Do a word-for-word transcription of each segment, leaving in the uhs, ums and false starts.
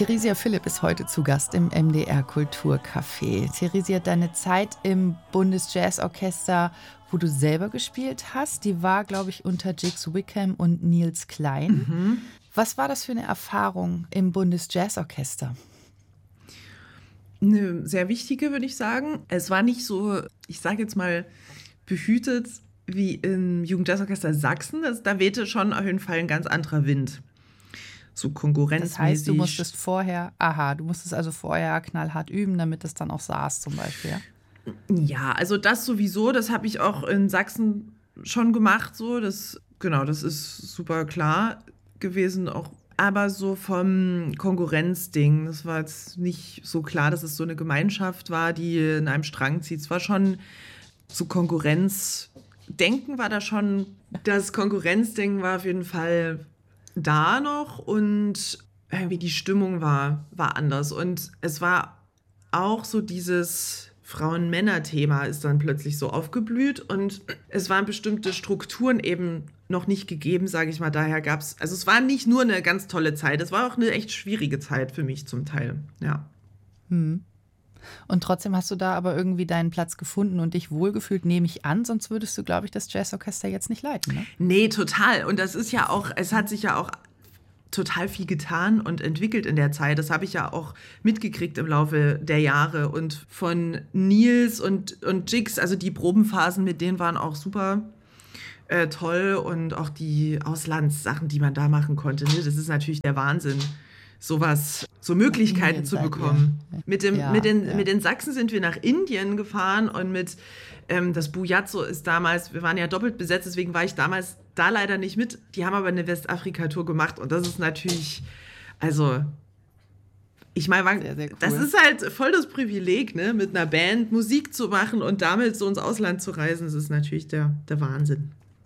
Theresia Philipp ist heute zu Gast im M D R Kulturcafé. Theresia, deine Zeit im Bundesjazzorchester, wo du selber gespielt hast, die war, glaube ich, unter Jigs Wickham und Niels Klein. Mhm. Was war das für eine Erfahrung im Bundesjazzorchester? Eine sehr wichtige, würde ich sagen. Es war nicht so, ich sage jetzt mal, behütet wie im Jugendjazzorchester Sachsen. Das, da wehte schon auf jeden Fall ein ganz anderer Wind. So konkurrenzmäßig. Das heißt, du musstest vorher, aha, du musstest also vorher knallhart üben, damit es dann auch saß zum Beispiel, ja? Ja, also das sowieso, das habe ich auch in Sachsen schon gemacht, so, das, genau, das ist super klar gewesen, auch, aber so vom Konkurrenzding, das war jetzt nicht so klar, dass es so eine Gemeinschaft war, die in einem Strang zieht. Es war schon so Konkurrenzdenken war da schon, das Konkurrenzding war auf jeden Fall da noch und irgendwie die Stimmung war, war anders. Und es war auch so dieses Frauen-Männer-Thema ist dann plötzlich so aufgeblüht und es waren bestimmte Strukturen eben noch nicht gegeben, sage ich mal. Daher gab es, also es war nicht nur eine ganz tolle Zeit, es war auch eine echt schwierige Zeit für mich zum Teil, ja. Hm. Und trotzdem hast du da aber irgendwie deinen Platz gefunden und dich wohlgefühlt, nehme ich an, sonst würdest du, glaube ich, das Jazzorchester jetzt nicht leiten, ne? Nee, total. Und das ist ja auch, es hat sich ja auch total viel getan und entwickelt in der Zeit. Das habe ich ja auch mitgekriegt im Laufe der Jahre. Und von Niels und, und Jigs, also die Probenphasen mit denen waren auch super äh, toll. Und auch die Auslandssachen, die man da machen konnte, ne? Das ist natürlich der Wahnsinn, sowas, so Möglichkeiten zu bekommen. Mit, dem, ja, mit, den, ja. mit den Sachsen sind wir nach Indien gefahren und mit ähm, das Bujazzo ist damals, wir waren ja doppelt besetzt, deswegen war ich damals da leider nicht mit. Die haben aber eine Westafrika-Tour gemacht und das ist natürlich, also ich meine, cool. Das ist halt voll das Privileg, ne, mit einer Band Musik zu machen und damit so ins Ausland zu reisen, das ist natürlich der, der Wahnsinn.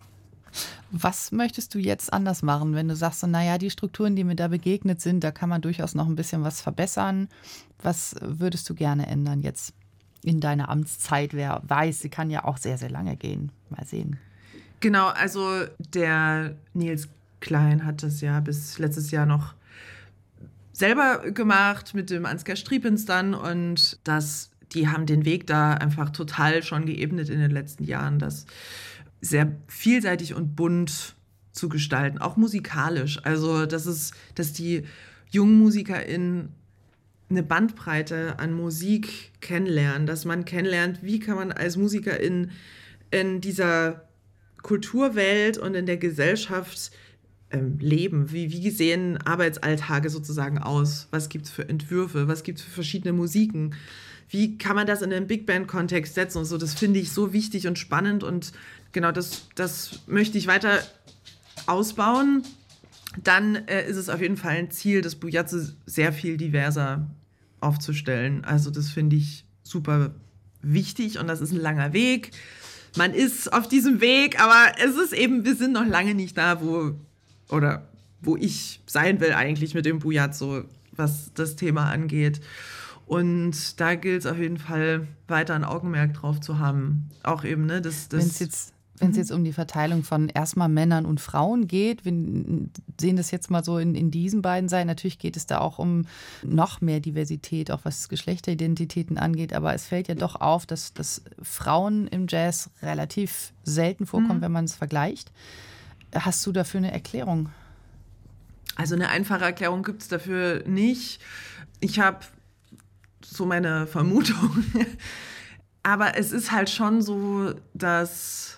Was möchtest du jetzt anders machen, wenn du sagst, so, naja, die Strukturen, die mir da begegnet sind, da kann man durchaus noch ein bisschen was verbessern. Was würdest du gerne ändern jetzt in deiner Amtszeit? Wer weiß, sie kann ja auch sehr, sehr lange gehen. Mal sehen. Genau, also der Niels Klein hat das ja bis letztes Jahr noch selber gemacht mit dem Ansgar Striepens dann und das, die haben den Weg da einfach total schon geebnet in den letzten Jahren, das sehr vielseitig und bunt zu gestalten, auch musikalisch. Also, das ist, dass die jungen MusikerInnen eine Bandbreite an Musik kennenlernen, dass man kennenlernt, wie kann man als Musikerin in dieser Kulturwelt und in der Gesellschaft ähm, leben. Wie, wie sehen Arbeitsalltage sozusagen aus? Was gibt es für Entwürfe? Was gibt es für verschiedene Musiken? Wie kann man das in den Big Band-Kontext setzen und so? Das finde ich so wichtig und spannend und genau, das, das möchte ich weiter ausbauen. Dann äh, ist es auf jeden Fall ein Ziel, das Bujazzo sehr viel diverser aufzustellen. Also das finde ich super wichtig und das ist ein langer Weg. Man ist auf diesem Weg, aber es ist eben, wir sind noch lange nicht da, wo, oder wo ich sein will eigentlich mit dem Bujazzo, was das Thema angeht. Und da gilt es auf jeden Fall, weiter ein Augenmerk drauf zu haben. Auch eben, ne, das... das Wenn es jetzt, wenn's jetzt um die Verteilung von erstmal Männern und Frauen geht, wir sehen das jetzt mal so in, in diesen beiden Seiten. Natürlich geht es da auch um noch mehr Diversität, auch was Geschlechteridentitäten angeht. Aber es fällt ja doch auf, dass, dass Frauen im Jazz relativ selten vorkommen, mhm. wenn man es vergleicht. Hast du dafür eine Erklärung? Also eine einfache Erklärung gibt es dafür nicht. Ich habe so meine Vermutung. Aber es ist halt schon so, dass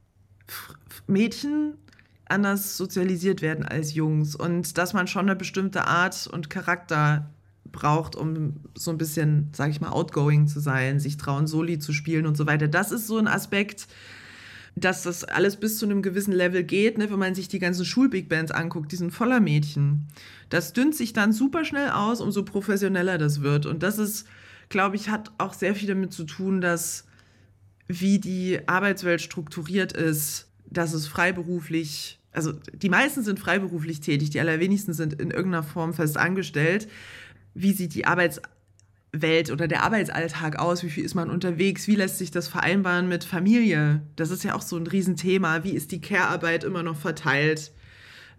Mädchen anders sozialisiert werden als Jungs und dass man schon eine bestimmte Art und Charakter braucht, um so ein bisschen, sag ich mal, outgoing zu sein, sich trauen, Soli zu spielen und so weiter. Das ist so ein Aspekt, dass das alles bis zu einem gewissen Level geht, ne? Wenn man sich die ganzen Schul-Big-Bands anguckt, die sind voller Mädchen. Das dünnt sich dann super schnell aus, umso professioneller das wird. Und das ist, glaube ich, hat auch sehr viel damit zu tun, dass wie die Arbeitswelt strukturiert ist, dass es freiberuflich, also die meisten sind freiberuflich tätig, die allerwenigsten sind in irgendeiner Form fest angestellt. Wie sieht die Arbeitswelt oder der Arbeitsalltag aus? Wie viel ist man unterwegs? Wie lässt sich das vereinbaren mit Familie? Das ist ja auch so ein Riesenthema. Wie ist die Care-Arbeit immer noch verteilt?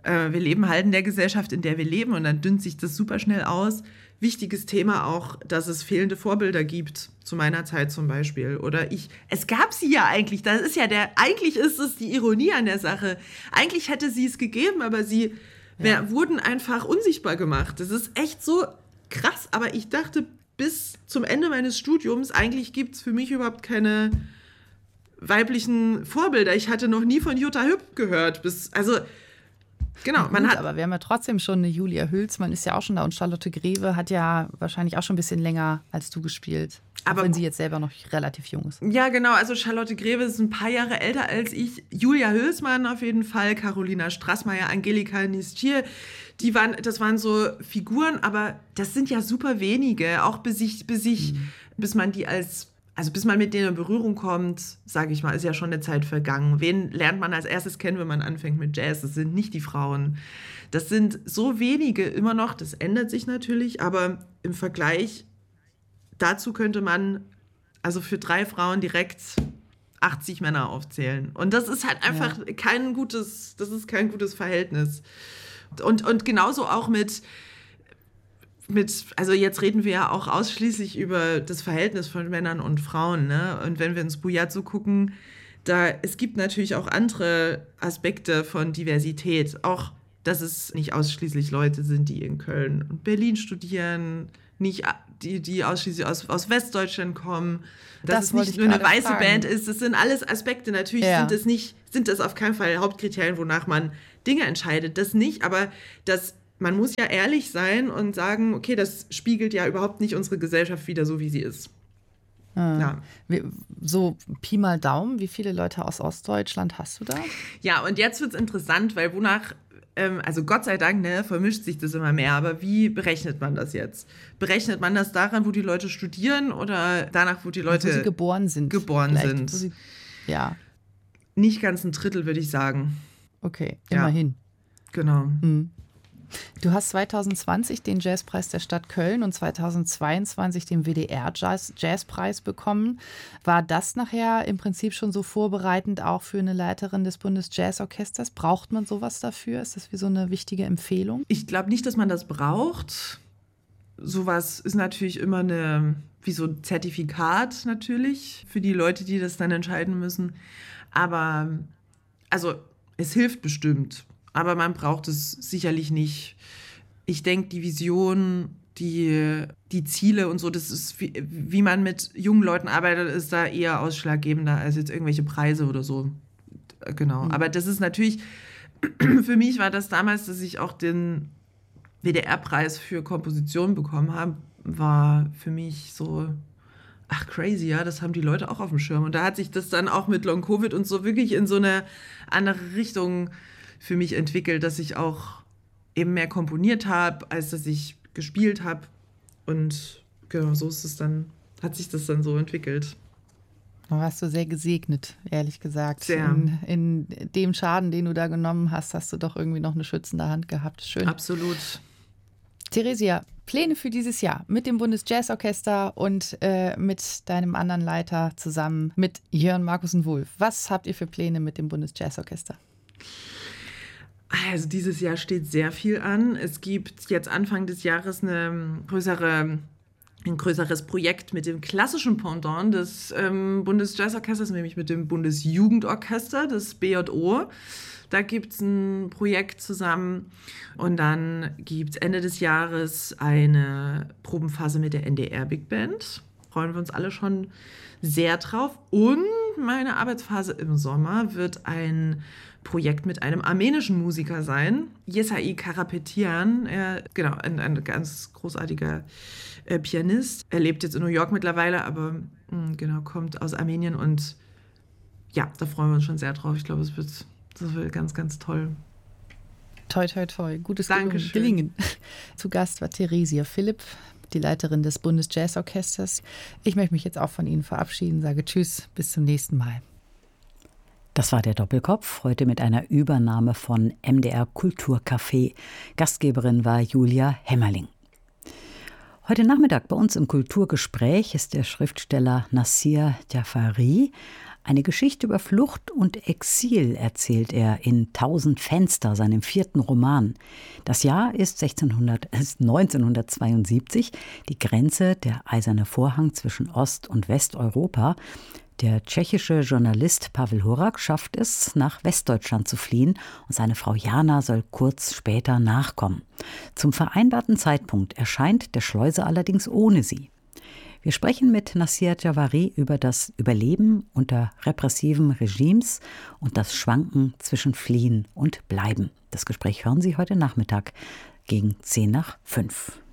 äh, wir leben halt in der Gesellschaft, in der wir leben und dann dünnt sich das super schnell aus. Wichtiges Thema auch, dass es fehlende Vorbilder gibt, zu meiner Zeit zum Beispiel. Oder ich, es gab sie ja eigentlich, das ist ja der, eigentlich ist es die Ironie an der Sache. Eigentlich hätte sie es gegeben, aber sie ja. wär, wurden einfach unsichtbar gemacht. Das ist echt so krass, aber ich dachte bis zum Ende meines Studiums, eigentlich gibt es für mich überhaupt keine weiblichen Vorbilder. Ich hatte noch nie von Jutta Hüpp gehört. Bis, also Genau, gut, man hat. Aber wir haben ja trotzdem schon eine Julia Hülsmann, ist ja auch schon da. Und Charlotte Greve hat ja wahrscheinlich auch schon ein bisschen länger als du gespielt. Aber auch wenn sie jetzt selber noch relativ jung ist. Ja, genau. Also Charlotte Greve ist ein paar Jahre älter als ich. Julia Hülsmann auf jeden Fall. Carolina Straßmeier, Angelika Nistier. Die waren, das waren so Figuren, aber das sind ja super wenige. Auch bis ich, bis ich, mhm. bis man die als. Also bis man mit denen in Berührung kommt, sage ich mal, ist ja schon eine Zeit vergangen. Wen lernt man als erstes kennen, wenn man anfängt mit Jazz? Das sind nicht die Frauen. Das sind so wenige immer noch, das ändert sich natürlich, aber im Vergleich dazu könnte man also für drei Frauen direkt achtzig Männer aufzählen. Und das ist halt einfach ja. kein gutes, das ist kein gutes Verhältnis. Und, und genauso auch mit Mit, also jetzt reden wir ja auch ausschließlich über das Verhältnis von Männern und Frauen, ne? Und wenn wir ins Bujazzo gucken, da, es gibt natürlich auch andere Aspekte von Diversität. Auch, dass es nicht ausschließlich Leute sind, die in Köln und Berlin studieren, nicht die, die ausschließlich aus, aus Westdeutschland kommen, dass das es nicht nur eine weiße fragen. Band ist. Das sind alles Aspekte. Natürlich ja. sind das nicht, sind das auf keinen Fall Hauptkriterien, wonach man Dinge entscheidet. Das nicht, aber das man muss ja ehrlich sein und sagen, okay, das spiegelt ja überhaupt nicht unsere Gesellschaft wider, so wie sie ist. Ah. Ja. So Pi mal Daumen, wie viele Leute aus Ostdeutschland hast du da? Ja, und jetzt wird es interessant, weil wonach, ähm, also Gott sei Dank, ne, vermischt sich das immer mehr, aber wie berechnet man das jetzt? Berechnet man das daran, wo die Leute studieren oder danach, wo die Leute wo sie geboren sind? Geboren Vielleicht, sind. Sie, ja. Nicht ganz ein Drittel, würde ich sagen. Okay, immerhin. Ja. Genau. Hm. Du hast zwanzig zwanzig den Jazzpreis der Stadt Köln und zwanzig zweiundzwanzig den W D R-Jazzpreis bekommen. War das nachher im Prinzip schon so vorbereitend auch für eine Leiterin des Bundesjazzorchesters? Braucht man sowas dafür? Ist das wie so eine wichtige Empfehlung? Ich glaube nicht, dass man das braucht. Sowas ist natürlich immer eine, wie so ein Zertifikat natürlich für die Leute, die das dann entscheiden müssen. Aber also es hilft bestimmt. Aber man braucht es sicherlich nicht. Ich denke, die Vision, die, die Ziele und so, das ist, wie, wie man mit jungen Leuten arbeitet, ist da eher ausschlaggebender als jetzt irgendwelche Preise oder so. Genau. Mhm. Aber das ist natürlich, für mich war das damals, dass ich auch den W D R-Preis für Komposition bekommen habe, war für mich so, ach crazy, ja, das haben die Leute auch auf dem Schirm. Und da hat sich das dann auch mit Long-Covid und so wirklich in so eine andere Richtung für mich entwickelt, dass ich auch eben mehr komponiert habe, als dass ich gespielt habe. Und genau, so ist es dann, hat sich das dann so entwickelt. Da warst du sehr gesegnet, ehrlich gesagt. Sehr. In, in dem Schaden, den du da genommen hast, hast du doch irgendwie noch eine schützende Hand gehabt. Schön. Absolut. Theresia, Pläne für dieses Jahr mit dem Bundesjazzorchester und äh, mit deinem anderen Leiter zusammen, mit Jörn Markussen-Wulff. Was habt ihr für Pläne mit dem Bundesjazzorchester? Also dieses Jahr steht sehr viel an. Es gibt jetzt Anfang des Jahres eine größere, ein größeres Projekt mit dem klassischen Pendant des ähm, Bundesjazzorchesters, nämlich mit dem Bundesjugendorchester, das B J O. Da gibt es ein Projekt zusammen. Und dann gibt es Ende des Jahres eine Probenphase mit der N D R Big Band. Freuen wir uns alle schon sehr drauf. Und meine Arbeitsphase im Sommer wird ein Projekt mit einem armenischen Musiker sein, Yesai Karapetyan. Er, genau, ein, ein ganz großartiger äh, Pianist. Er lebt jetzt in New York mittlerweile, aber mh, genau, kommt aus Armenien. Und ja, da freuen wir uns schon sehr drauf. Ich glaube, es wird, das wird ganz, ganz toll. Toi, toi, toi. Gutes Dankeschön. Gelingen. Zu Gast war Theresia Philipp, die Leiterin des Bundesjazzorchesters. Ich möchte mich jetzt auch von Ihnen verabschieden, sage Tschüss, bis zum nächsten Mal. Das war der Doppelkopf, heute mit einer Übernahme von M D R Kulturcafé. Gastgeberin war Julia Hemmerling. Heute Nachmittag bei uns im Kulturgespräch ist der Schriftsteller Nassir Jafari. Eine Geschichte über Flucht und Exil erzählt er in Tausend Fenster, seinem vierten Roman. Das Jahr ist, sechzehnhundert, ist neunzehnhundertzweiundsiebzig, die Grenze, der eiserne Vorhang zwischen Ost- und Westeuropa. Der tschechische Journalist Pavel Horak schafft es, nach Westdeutschland zu fliehen und seine Frau Jana soll kurz später nachkommen. Zum vereinbarten Zeitpunkt erscheint der Schleuser allerdings ohne sie. Wir sprechen mit Nassir Jafari über das Überleben unter repressiven Regimes und das Schwanken zwischen Fliehen und Bleiben. Das Gespräch hören Sie heute Nachmittag gegen zehn nach fünf.